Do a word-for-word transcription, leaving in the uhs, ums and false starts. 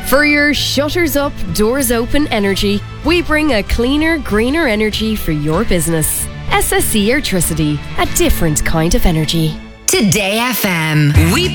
For your shutters up, doors open energy, we bring a cleaner, greener energy for your business. S S E Airtricity, a different kind of energy. Today F M. We